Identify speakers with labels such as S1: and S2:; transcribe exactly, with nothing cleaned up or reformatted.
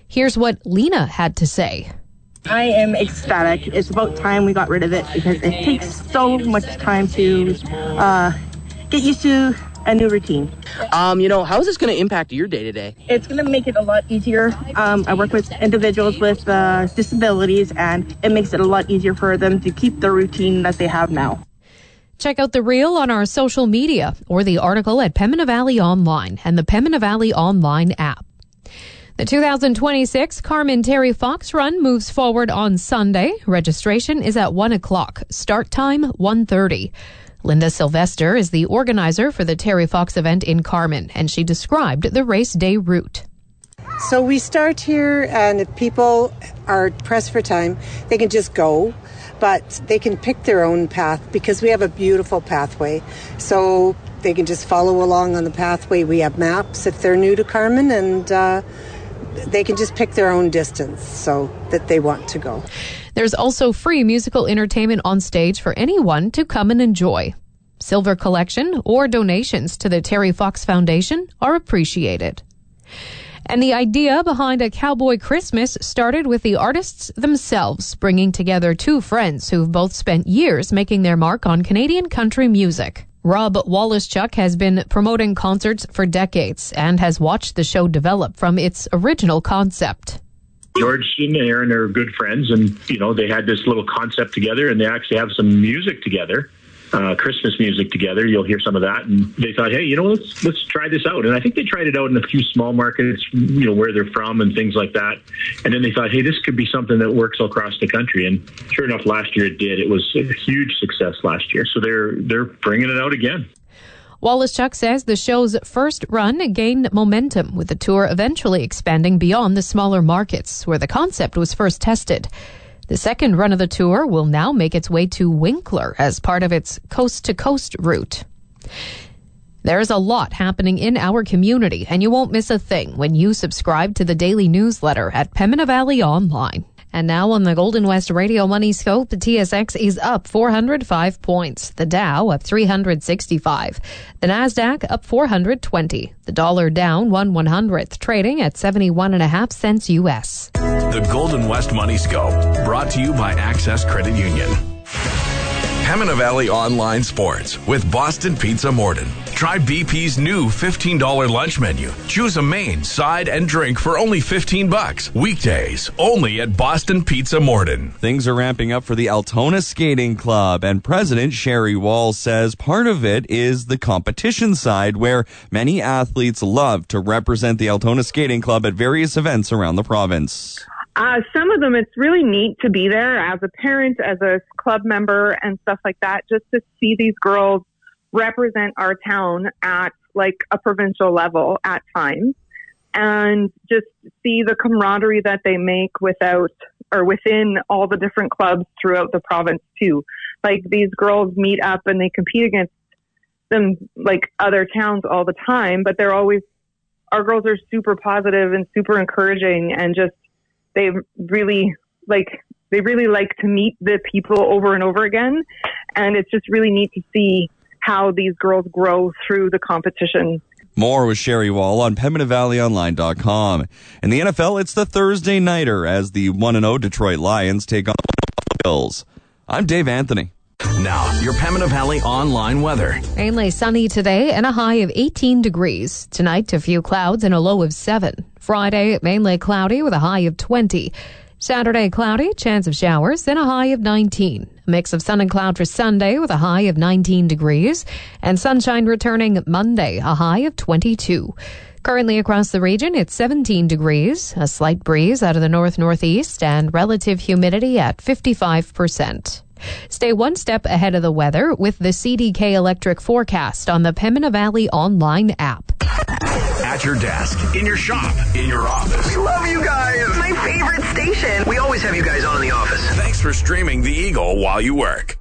S1: Here's what Lena had to say.
S2: I am ecstatic. It's about time we got rid of it because it takes so much time to uh, get used to a new routine.
S3: Um, you know, how is this going to impact your day-to-day?
S2: It's going to make it a lot easier. Um, I work with individuals with uh, disabilities, and it makes it a lot easier for them to keep the routine that they have now.
S1: Check out the reel on our social media or the article at Pembina Valley Online and the Pembina Valley Online app. The two thousand twenty-six Carmen Terry Fox Run moves forward on Sunday. Registration is at one o'clock. Start time, one thirty. Linda Sylvester is the organizer for the Terry Fox event in Carmen, and she described the race day route.
S4: So we start here, and if people are pressed for time, they can just go, but they can pick their own path because we have a beautiful pathway. So they can just follow along on the pathway. We have maps if they're new to Carmen, and uh, they can just pick their own distance so that they want to go.
S1: There's also free musical entertainment on stage for anyone to come and enjoy. Silver collection or donations to the Terry Fox Foundation are appreciated. And the idea behind A Cowboy Christmas started with the artists themselves, bringing together two friends who've both spent years making their mark on Canadian country music. Rob Wallaschuk has been promoting concerts for decades and has watched the show develop from its original concept.
S5: George and Aaron are good friends, and, you know, they had this little concept together, and they actually have some music together, uh, Christmas music together. You'll hear some of that. And they thought, hey, you know, let's let's try this out. And I think they tried it out in a few small markets, you know, where they're from and things like that. And then they thought, hey, this could be something that works across the country. And sure enough, last year it did. It was a huge success last year. So they're they're bringing it out again.
S1: Wallaschuk says the show's first run gained momentum, with the tour eventually expanding beyond the smaller markets where the concept was first tested. The second run of the tour will now make its way to Winkler as part of its coast-to-coast route. There's a lot happening in our community, and you won't miss a thing when you subscribe to the daily newsletter at Pembina Valley Online. And now on the Golden West Radio Money Scope, the T S X is up four hundred five points. The Dow up three hundred sixty-five. The Nasdaq up four hundred twenty. The dollar down one one hundredth, trading at seventy-one and a half cents U S.
S6: The Golden West Money Scope, brought to you by Access Credit Union. Pembina Valley Online Sports with Boston Pizza Morden. Try B P's new fifteen dollars lunch menu. Choose a main, side, and drink for only fifteen bucks. Weekdays, only at Boston Pizza Morden.
S7: Things are ramping up for the Altona Skating Club, and President Sherry Wall says part of it is the competition side, where many athletes love to represent the Altona Skating Club at various events around the province.
S8: Uh, some of them, it's really neat to be there as a parent, as a club member and stuff like that, just to see these girls represent our town at like a provincial level at times, and just see the camaraderie that they make without or within all the different clubs throughout the province too. Like, these girls meet up and they compete against them, like other towns, all the time, but they're always, our girls are super positive and super encouraging, and just, they really like, they really like to meet the people over and over again. And it's just really neat to see how these girls grow through the competition.
S7: More with Sherry Wall on Pembina Valley Online dot com. In the N F L, it's the Thursday nighter as the one and oh Detroit Lions take on the Buffalo Bills. I'm Dave Anthony.
S6: Now, your Pembina Valley online weather.
S1: Mainly sunny today and a high of eighteen degrees. Tonight, a few clouds and a low of seven. Friday, mainly cloudy with a high of twenty. Saturday, cloudy, chance of showers, then a high of nineteen. A mix of sun and cloud for Sunday with a high of nineteen degrees. And sunshine returning Monday, a high of twenty-two. Currently across the region, it's seventeen degrees, a slight breeze out of the north-northeast, and relative humidity at fifty-five percent. Stay one step ahead of the weather with the C D K Electric forecast on the Pembina Valley Online app.
S6: At your desk, in your shop, in your office.
S9: We love you guys. My favorite station. We always have you guys on in the office.
S6: Thanks for streaming The Eagle while you work.